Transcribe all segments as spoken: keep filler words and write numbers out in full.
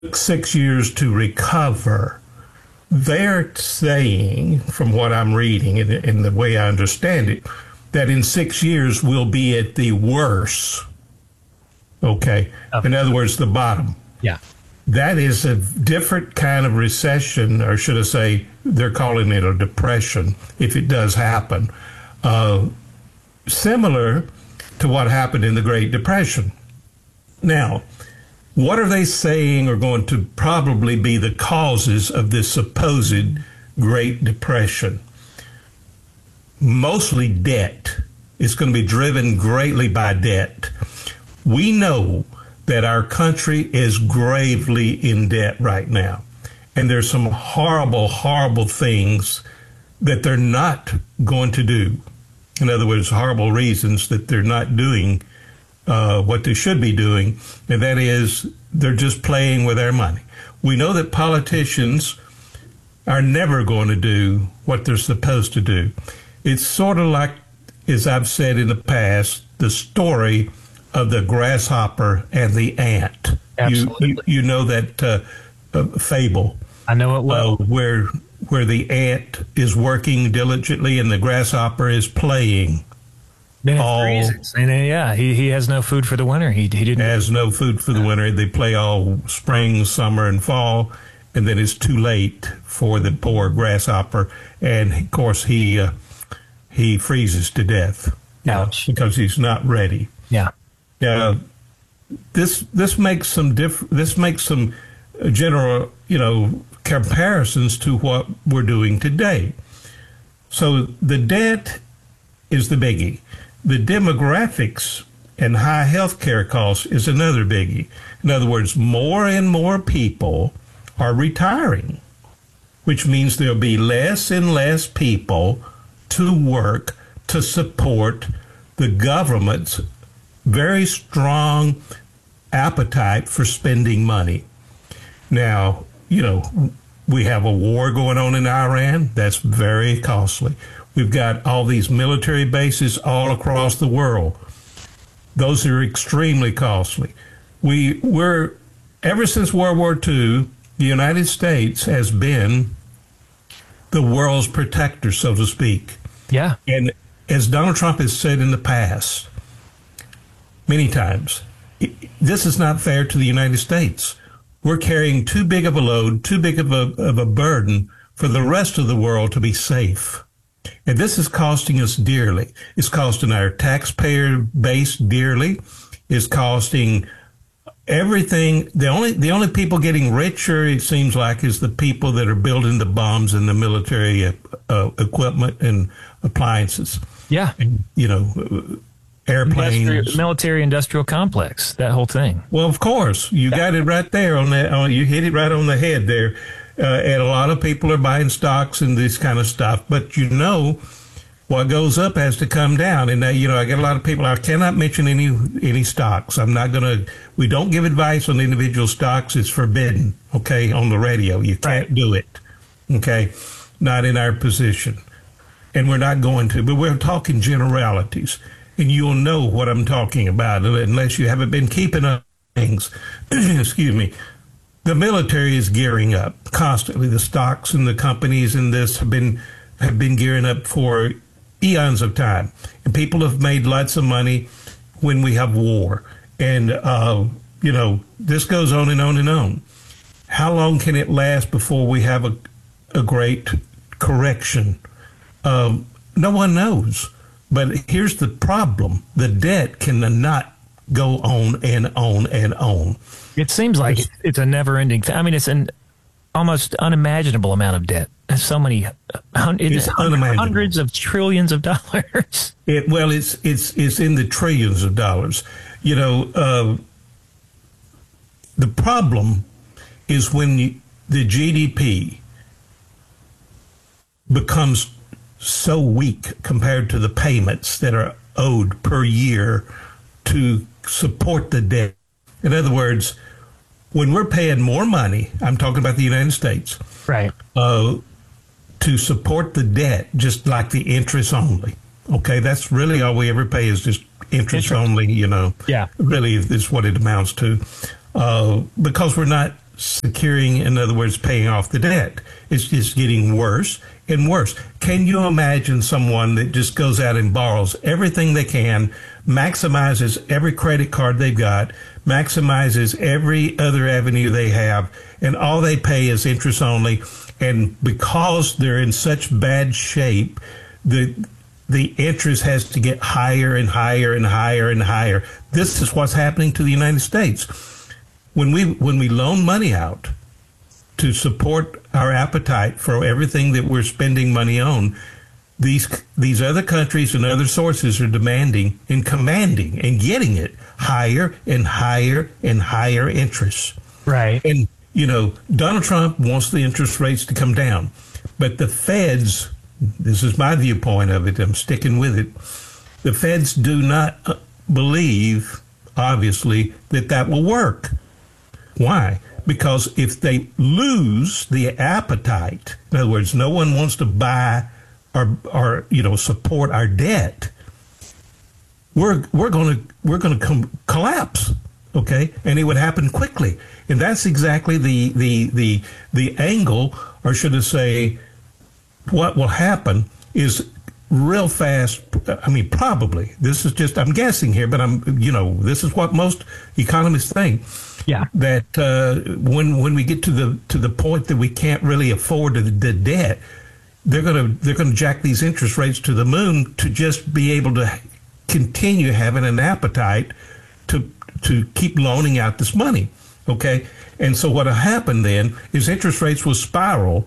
six years to recover. They're saying, from what I'm reading and, and the way I understand it, that in six years we'll be at the worst. Okay. okay. In other words, the bottom. Yeah. That is a different kind of recession, or should I say, they're calling it a depression if it does happen. Uh, similar to what happened in the Great Depression. Now, what are they saying are going to probably be the causes of this supposed Great Depression? Mostly debt. It's going to be driven greatly by debt. We know that our country is gravely in debt right now. And there's some horrible, horrible things that they're not going to do. In other words, horrible reasons that they're not doing uh, what they should be doing, and that is they're just playing with our money. We know that politicians are never going to do what they're supposed to do. It's sort of like, as I've said in the past, the story of the grasshopper and the ant. Absolutely. You, you, you know that uh, uh, fable. I know it well. Uh, where where the ant is working diligently and the grasshopper is playing. Then it all, freezes. And then, yeah, he, he has no food for the winter. He, he didn't has no food for the winter. They play all spring, summer, and fall, and then it's too late for the poor grasshopper. And, of course, he uh, he freezes to death. Ouch. You know, because he's not ready. Yeah. Uh, this this makes some diff- This makes some general, you know, comparisons to what we're doing today. So the debt is the biggie. The demographics and high health care costs is another biggie. In other words, more and more people are retiring, which means there'll be less and less people to work to support the government's very strong appetite for spending money. Now, you know, we have a war going on in Iran. That's very costly. We've got all these military bases all across the world. Those are extremely costly. We we're ever since World War Two, the United States has been the world's protector, so to speak. Yeah. And as Donald Trump has said in the past, many times, this is not fair to the United States. We're carrying too big of a load, too big of a, of a burden for the rest of the world to be safe. And this is costing us dearly. It's costing our taxpayer base dearly. It's costing everything. The only the only people getting richer, it seems like, is the people that are building the bombs and the military uh, uh, equipment and appliances. Yeah. And, you know, airplanes. Industri- military industrial complex, that whole thing. Well, of course. You got it right there on that. Oh, you hit it right on the head there. Uh, and a lot of people are buying stocks and this kind of stuff. But, you know, what goes up has to come down. And, uh, you know, I get a lot of people, I cannot mention any any stocks. I'm not going to, we don't give advice on individual stocks. It's forbidden, okay, on the radio. You can't right. do it, okay, not in our position. And we're not going to. But we're talking generalities. And you'll know what I'm talking about unless you haven't been keeping up things. Excuse me. The military is gearing up constantly. The stocks and the companies in this have been have been gearing up for eons of time. And people have made lots of money when we have war. And, uh, you know, this goes on and on and on. How long can it last before we have a, a great correction? Um, no one knows. But here's the problem. The debt cannot go on and on and on. It seems like it's, it's a never-ending thing. I mean, it's an almost unimaginable amount of debt. There's so many, hun- it's hundreds of trillions of dollars. It, well, it's it's it's in the trillions of dollars. You know, uh, the problem is when you, the G D P becomes so weak compared to the payments that are owed per year to support the debt. In other words, when we're paying more money, I'm talking about the United States, right, uh, to support the debt, just like the interest only. Okay, that's really all we ever pay is just interest, interest. only, you know. Yeah. Really is what it amounts to. Uh, because we're not securing, in other words, paying off the debt. It's just getting worse and worse. Can you imagine someone that just goes out and borrows everything they can, maximizes every credit card they've got, maximizes every other avenue they have, and all they pay is interest only? And because they're in such bad shape, the the interest has to get higher and higher and higher and higher. This is what's happening to the United States. When we when we loan money out to support our appetite for everything that we're spending money on, these these other countries and other sources are demanding and commanding and getting it higher and higher and higher interest. Right. And, you know, Donald Trump wants the interest rates to come down. But the Feds, this is my viewpoint of it, I'm sticking with it, the Feds do not believe, obviously, that that will work. Why? Because if they lose the appetite, in other words, no one wants to buy or, or you know, support our debt, we're we're going to we're going to com- collapse. Okay, and it would happen quickly, and that's exactly the the the the angle, or should I say, what will happen is real fast. I mean, probably this is just I'm guessing here, but I'm you know this is what most economists think. Yeah, that uh, when when we get to the to the point that we can't really afford the, the debt, they're gonna they're gonna jack these interest rates to the moon to just be able to continue having an appetite to to keep loaning out this money. Okay, and so what will happen then is interest rates will spiral,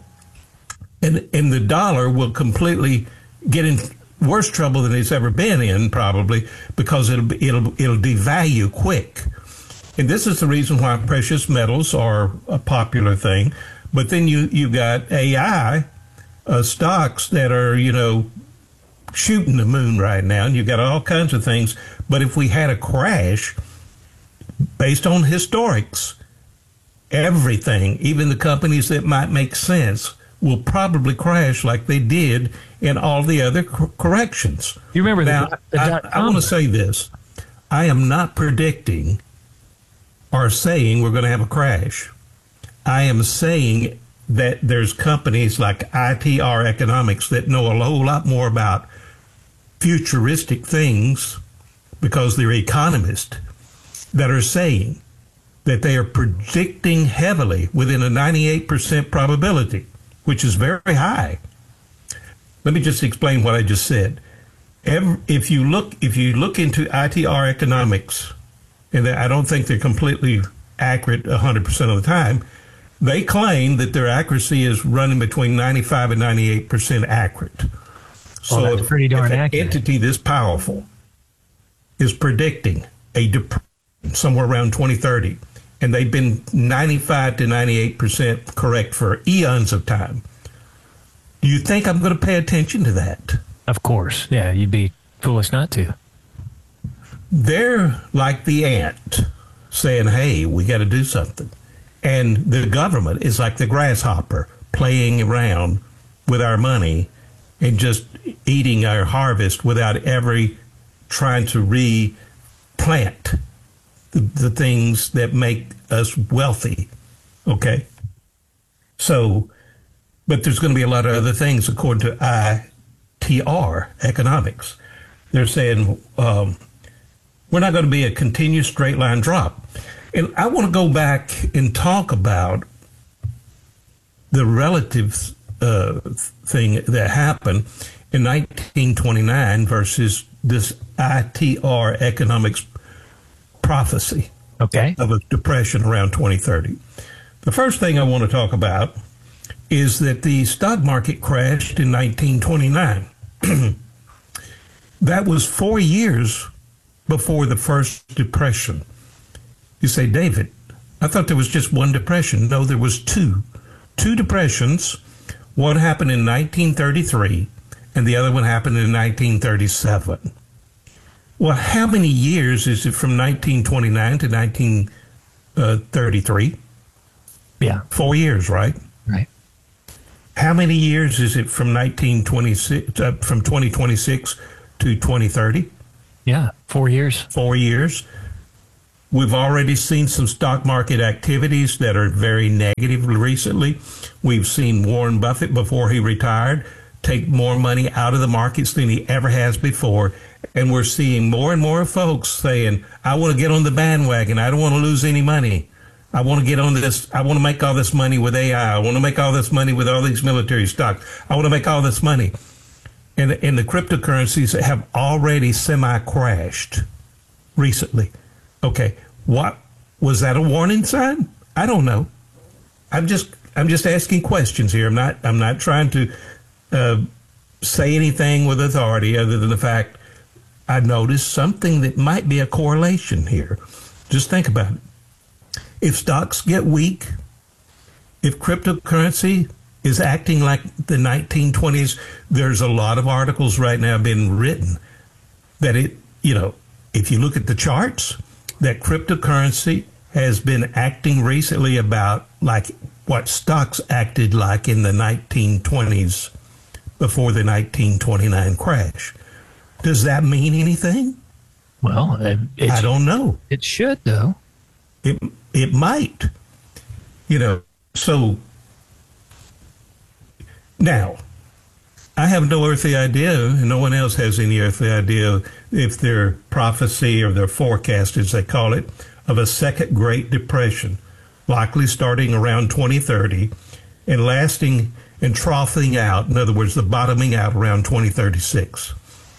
and and the dollar will completely get in worse trouble than it's ever been in, probably because it'll it'll it'll devalue quick. And this is the reason why precious metals are a popular thing. But then you, you've got A I uh, stocks that are, you know, shooting the moon right now. And you've got all kinds of things. But if we had a crash, based on historics, everything, even the companies that might make sense, will probably crash like they did in all the other cor- corrections. You remember now, the, the I, I want to say this. I am not predicting are saying we're going to have a crash. I am saying that there's companies like I T R Economics that know a whole lot more about futuristic things because they're economists that are saying that they are predicting heavily within a ninety-eight percent probability, which is very high. Let me just explain what I just said. Every, if you look, if you look into I T R Economics, and I don't think they're completely accurate one hundred percent of the time, they claim that their accuracy is running between ninety-five and ninety-eight percent accurate. So well, that's pretty darn if an accurate. entity this powerful is predicting a depression somewhere around twenty thirty, and they've been ninety-five to ninety-eight percent correct for eons of time, do you think I'm going to pay attention to that? Of course. Yeah, you'd be foolish not to. They're like the ant saying, hey, we got to do something. And the government is like the grasshopper playing around with our money and just eating our harvest without ever trying to replant the, the things that make us wealthy. Okay? So, but there's going to be a lot of other things according to I T R Economics. They're saying, um, we're not going to be a continuous straight line drop. And I want to go back and talk about the relative uh, thing that happened in nineteen twenty-nine versus this I T R Economics prophecy okay. of a depression around twenty thirty. The first thing I want to talk about is that the stock market crashed in nineteen twenty-nine. That was four years before the first depression. You say, David, I thought there was just one depression. No, there was two. Two depressions. One happened in nineteen thirty-three, and the other one happened in nineteen thirty-seven. Well, how many years is it from nineteen twenty-nine to nineteen thirty-three? Yeah. Four years, right? Right. How many years is it from nineteen twenty-six, uh, from twenty twenty-six to twenty thirty? Yeah, four years. Four years. We've already seen some stock market activities that are very negative recently. We've seen Warren Buffett, before he retired, take more money out of the markets than he ever has before. And we're seeing more and more folks saying, I want to get on the bandwagon. I don't want to lose any money. I want to get on this. I want to make all this money with A I. I want to make all this money with all these military stocks. I want to make all this money. And, and the cryptocurrencies have already semi-crashed recently. Okay, what was that a warning sign? I don't know. I'm just I'm just asking questions here. I'm not I'm not trying to uh, say anything with authority other than the fact I noticed something that might be a correlation here. Just think about it. If stocks get weak, if cryptocurrency is acting like the nineteen twenties, there's a lot of articles right now being written that it, you know, if you look at the charts, that cryptocurrency has been acting recently about like what stocks acted like in the nineteen twenties before the nineteen twenty-nine crash. Does that mean anything? Well, it, it, I don't know. It should, though. It it might, you know. So now, I have no earthly idea, and no one else has any earthly idea if their prophecy or their forecast, as they call it, of a second Great Depression, likely starting around twenty thirty and lasting and troughing out. In other words, the bottoming out around twenty thirty-six.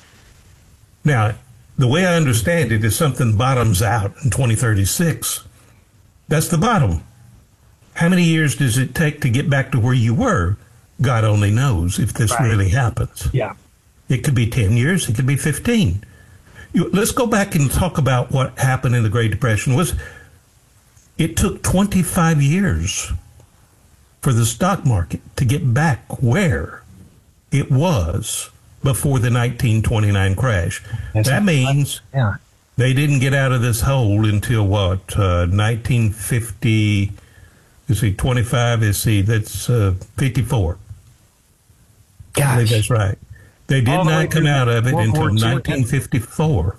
Now, the way I understand it is something bottoms out in twenty thirty-six. That's the bottom. How many years does it take to get back to where you were? God only knows if this right. really happens. Yeah. It could be ten years. It could be fifteen. You, let's go back and talk about what happened in the Great Depression. Was it took twenty-five years for the stock market to get back where it was before the nineteen twenty-nine crash. That's that means yeah. they didn't get out of this hole until what, uh, nineteen fifty, you see, twenty-five, you see, that's uh, fifty-four. Gosh. I believe that's right. They did All the not come out of it World until War Two. nineteen fifty-four.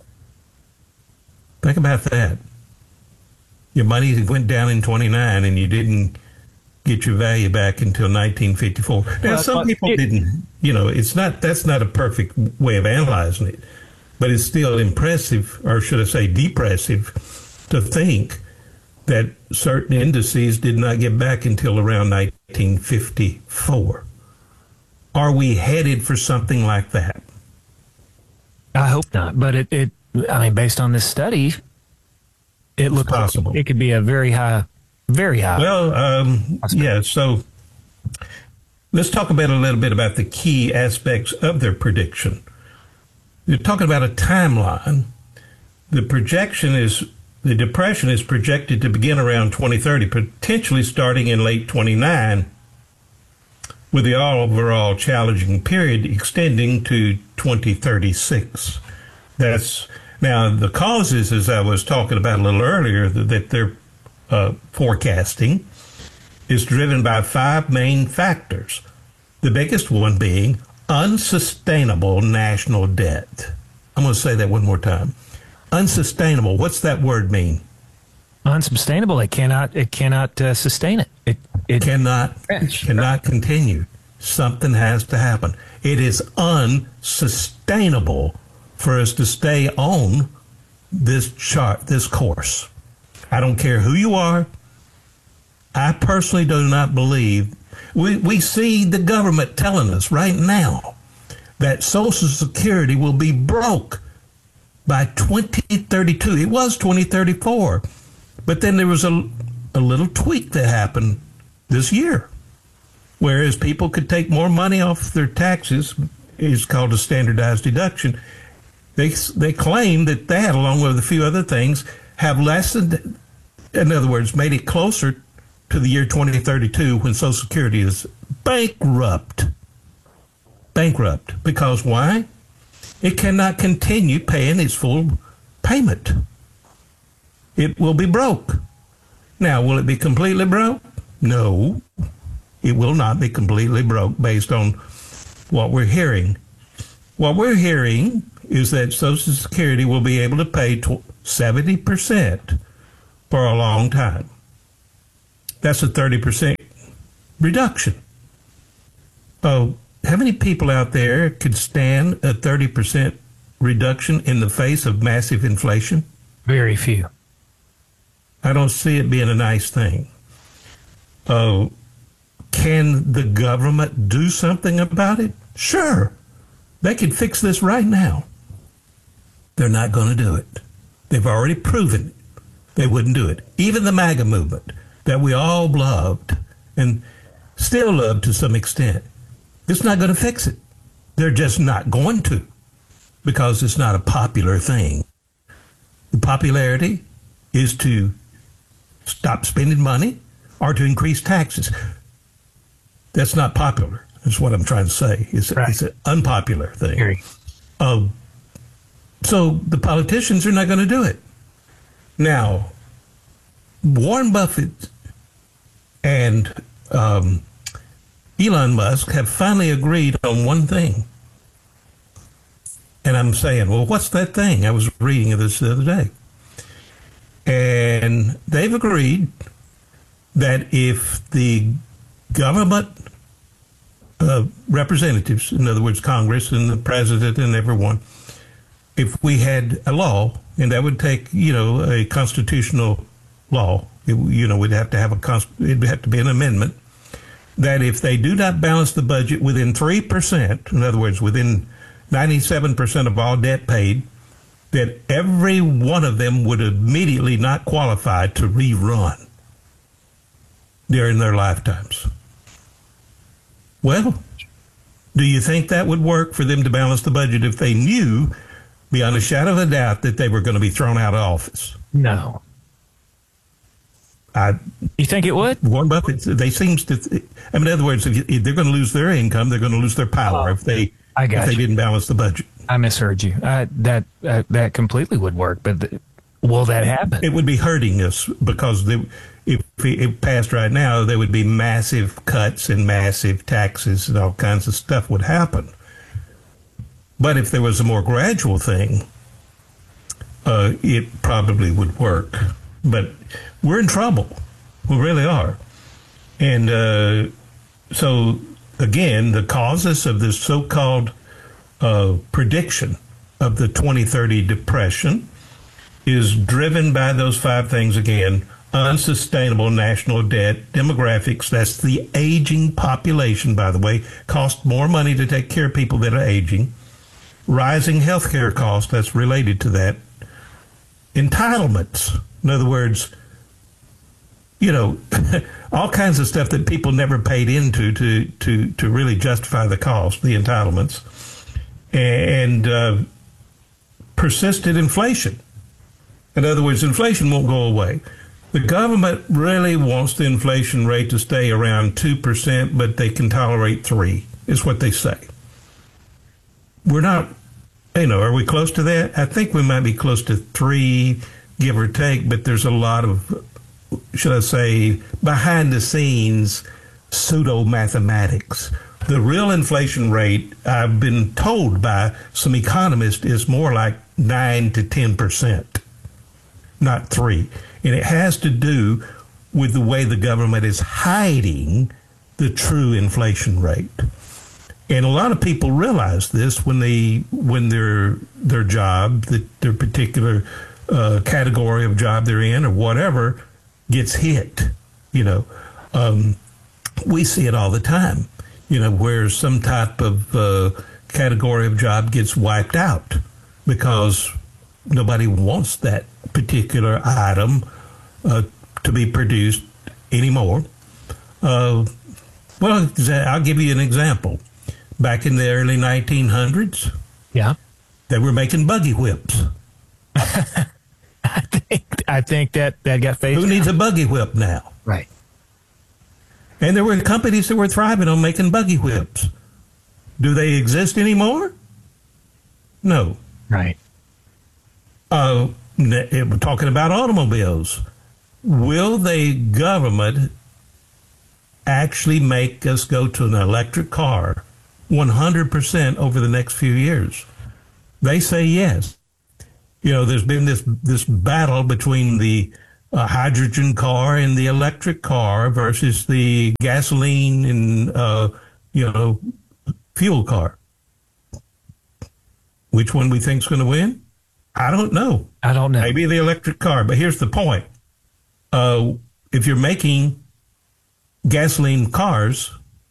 Think about that. Your money went down in twenty-nine and you didn't get your value back until nineteen fifty-four. Now, well, some people it, didn't, you know, it's not, that's not a perfect way of analyzing it, but it's still impressive, or should I say depressive, to think that certain indices did not get back until around nineteen fifty-four. Are we headed for something like that? I hope not, but it, it I mean, based on this study, it looks possible. Like it could be a very high, very high. Well, um, yeah, so let's talk about a little bit about the key aspects of their prediction. You're talking about a timeline. The projection is, the depression is projected to begin around twenty thirty, potentially starting in late twenty-nine, with the overall challenging period extending to twenty thirty-six. That's now the causes, as I was talking about a little earlier, that, that they're uh, forecasting is driven by five main factors. The biggest one being unsustainable national debt. I'm going to say that one more time. Unsustainable. What's that word mean? Unsustainable. It cannot. It cannot uh, sustain it. It, it cannot. It cannot continue. Something has to happen. It is unsustainable for us to stay on this chart, this course. I don't care who you are. I personally do not believe. We we see the government telling us right now that Social Security will be broke by twenty thirty-two. It was twenty thirty-four. But then there was a, a little tweak that happened this year. Whereas people could take more money off their taxes, it's called a standardized deduction. They they claim that that, along with a few other things, have lessened, in other words, made it closer to the year twenty thirty-two when Social Security is bankrupt. Bankrupt. Because why? It cannot continue paying its full payment. It will be broke. Now, will it be completely broke? No. It will not be completely broke based on what we're hearing. What we're hearing is that Social Security will be able to pay seventy percent for a long time. That's a thirty percent reduction. Oh, how many people out there could stand a thirty percent reduction in the face of massive inflation? Very few. I don't see it being a nice thing. Oh, can the government do something about it? Sure. They could fix this right now. They're not going to do it. They've already proven it. They wouldn't do it. Even the MAGA movement that we all loved and still love to some extent, it's not going to fix it. They're just not going to, because it's not a popular thing. The popularity is to stop spending money or to increase taxes. That's not popular. That's what I'm trying to say. It's, right. It's an unpopular thing. Uh, so the politicians are not going to do it. Now, Warren Buffett and um, Elon Musk have finally agreed on one thing. And I'm saying, well, what's that thing? I was reading this the other day. And they've agreed that if the government uh, representatives, in other words, Congress and the president and everyone, if we had a law, and that would take, you know, a constitutional law, it, you know, we'd have to have a, const- it'd have to be an amendment, that if they do not balance the budget within three percent, in other words, within ninety-seven percent of all debt paid, that every one of them would immediately not qualify to rerun during their lifetimes. Well, do you think that would work for them to balance the budget if they knew, beyond a shadow of a doubt, that they were going to be thrown out of office? No. I, you think it would? Warren Buffett, they seems to, I mean, in other words, if, if they're going to lose their income, they're going to lose their power oh, if they I got if they you. didn't balance the budget. I misheard you. Uh, that uh, that completely would work, but the, will that happen? It would be hurting us because they, if it passed right now, there would be massive cuts and massive taxes and all kinds of stuff would happen. But if there was a more gradual thing, uh, it probably would work. But we're in trouble. We really are. And uh, so, again, the causes of this so-called uh, prediction of the twenty thirty depression is driven by those five things again: unsustainable national debt, demographics, that's the aging population, by the way, cost more money to take care of people that are aging, rising health care costs, that's related to that, entitlements, in other words, you know, all kinds of stuff that people never paid into to, to, to really justify the cost, the entitlements, and uh, persistent inflation. In other words, inflation won't go away. The government really wants the inflation rate to stay around two percent, but they can tolerate three, is what they say. We're not, you know, are we close to that? I think we might be close to three, give or take, but there's a lot of, should I say, behind the scenes pseudo mathematics. The real inflation rate, I've been told by some economists, is more like nine to ten percent, not three. And it has to do with the way the government is hiding the true inflation rate. And a lot of people realize this when they when their their job, the, their particular uh, category of job they're in or whatever gets hit. You know, um, we see it all the time. You know, where some type of uh, category of job gets wiped out because nobody wants that particular item uh, to be produced anymore. Uh, well, I'll give you an example. Back in the early nineteen hundreds, yeah, they were making buggy whips. I think I think that that got phased. Who needs a buggy whip now? Right. And there were companies that were thriving on making buggy whips. Do they exist anymore? No. Right. Uh, we're talking about automobiles. Will the government actually make us go to an electric car one hundred percent over the next few years? They say yes. You know, there's been this this battle between the a hydrogen car and the electric car versus the gasoline and, uh, you know, fuel car. Which one we think's going to win? I don't know. I don't know. Maybe the electric car. But here's the point. Uh, if you're making gasoline cars,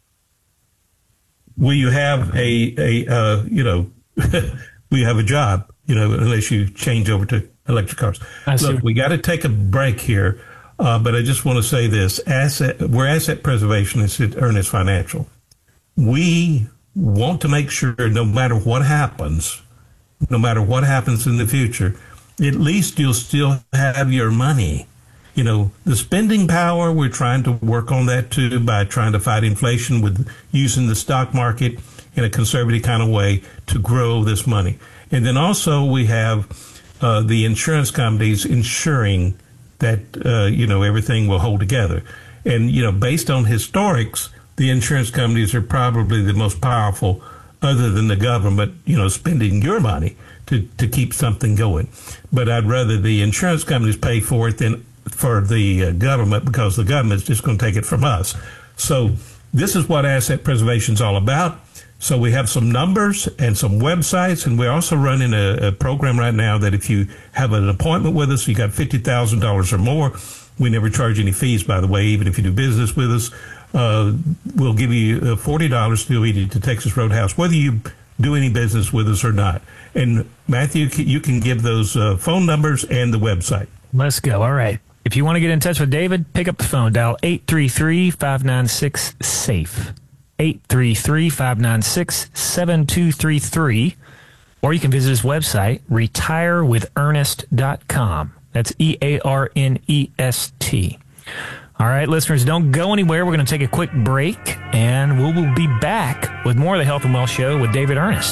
will you have a, a uh, you know, will you have a job, you know, unless you change over to electric cars? Look, we got to take a break here, uh, but I just want to say this. Asset, we're asset preservationists at Earnest Financial. We want to make sure no matter what happens, no matter what happens in the future, at least you'll still have your money. You know, the spending power, we're trying to work on that too by trying to fight inflation with using the stock market in a conservative kind of way to grow this money. And then also we have uh, the insurance companies ensuring that, uh, you know, everything will hold together. And, you know, based on historics, the insurance companies are probably the most powerful other than the government, you know, spending your money to, to keep something going. But I'd rather the insurance companies pay for it than for the uh, government, because the government's just going to take it from us. So this is what asset preservation is all about. So we have some numbers and some websites, and we're also running a, a program right now that if you have an appointment with us, you got fifty thousand dollars or more. We never charge any fees, by the way, even if you do business with us. Uh, we'll give you uh, forty dollars to go eat to Texas Roadhouse, whether you do any business with us or not. And Matthew, you can give those uh, phone numbers and the website. Let's go. All right. If you want to get in touch with David, pick up the phone. Dial eight three three, five nine six, S A F E. eight three three, five nine six, seven two three three. Or you can visit his website, retire with earnest dot com. That's E A R N E S T. All right, listeners, don't go anywhere. We're going to take a quick break, and we will be back with more of the Health and Wealth Show with David Earnest.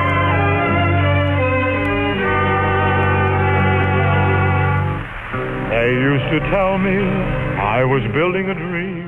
They used to tell me I was building a dream.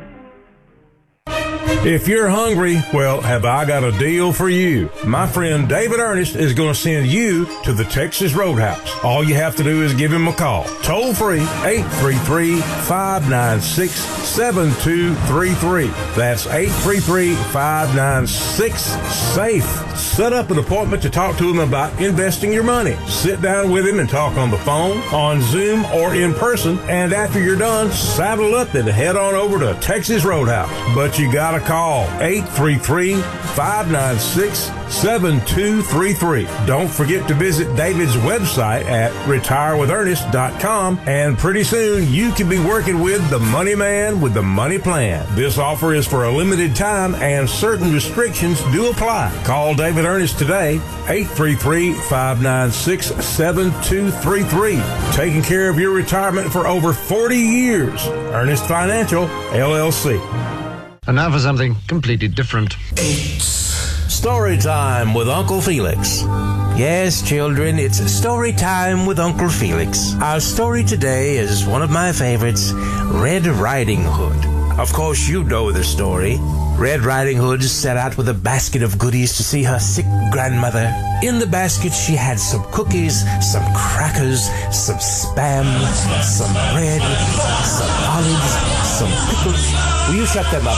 If you're hungry, well, have I got a deal for you. My friend David Earnest is going to send you to the Texas Roadhouse. All you have to do is give him a call. Toll free, eight three three, five nine six, seven two three three. That's eight three three, five nine six, S A F E. Set up an appointment to talk to him about investing your money. Sit down with him and talk on the phone, on Zoom, or in person. And after you're done, saddle up and head on over to Texas Roadhouse. But you got to call eight three three, five nine six, seven two three three. Don't forget to visit David's website at retire with earnest dot com, and pretty soon you can be working with the money man with the money plan. This offer is for a limited time and certain restrictions do apply. Call David Earnest today, eight three three, five nine six, seven two three three. Taking care of your retirement for over forty years. Earnest Financial, L L C. And now for something completely different. Story time with Uncle Felix. Yes, children, it's story time with Uncle Felix. Our story today is one of my favorites, Red Riding Hood. Of course, you know the story. Red Riding Hood set out with a basket of goodies to see her sick grandmother. In the basket, she had some cookies, some crackers, some Spam, some bread, some olives, some pickles. Will you shut them up?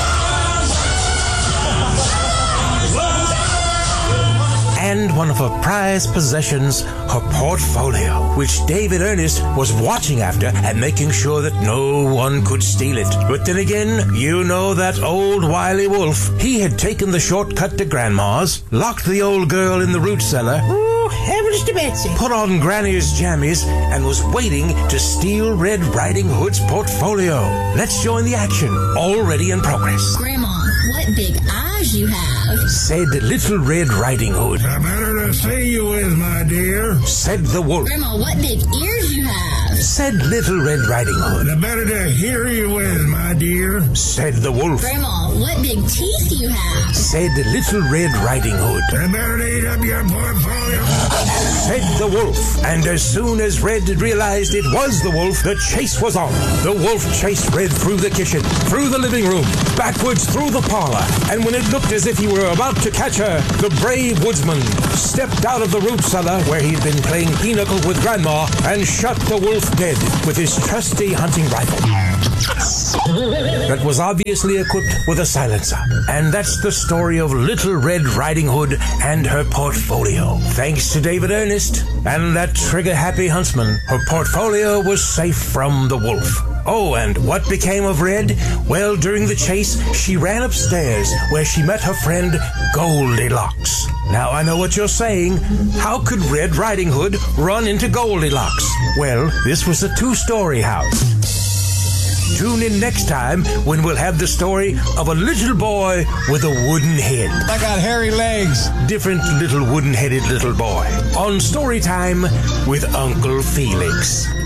And one of her prized possessions, her portfolio, which David Earnest was watching after and making sure that no one could steal it. But then again, you know that old wily wolf. He had taken the shortcut to Grandma's, locked the old girl in the root cellar, oh, heavens to Betsy, put on Granny's jammies, and was waiting to steal Red Riding Hood's portfolio. Let's join the action, already in progress. Grandma, what big eyes you have, said Little Red Riding Hood. The better to see you is, my dear, said the wolf. Grandma, what big ears you have, said Little Red Riding Hood. The better to hear you is, my dear, said the wolf. Grandma, what big teeth you have, said Little Red Riding Hood. The better to eat up your portfolio, said the wolf. And as soon as Red realized it was the wolf, the chase was on. The wolf chased Red through the kitchen, through the living room, backwards through the parlor. And when it looked as if he were about to catch her, the brave woodsman stepped out of the root cellar where he'd been playing pinochle with Grandma and shut the wolf dead with his trusty hunting rifle that was obviously equipped with a silencer. And that's the story of Little Red Riding Hood and her portfolio. Thanks to David Ernest and that trigger-happy huntsman, her portfolio was safe from the wolf. Oh, and what became of Red? Well, during the chase, she ran upstairs where she met her friend Goldilocks. Now, I know what you're saying. How could Red Riding Hood run into Goldilocks? Well, this was a two-story house. Tune in next time when we'll have the story of a little boy with a wooden head. I got hairy legs. Different little wooden-headed little boy. On Storytime with Uncle Felix.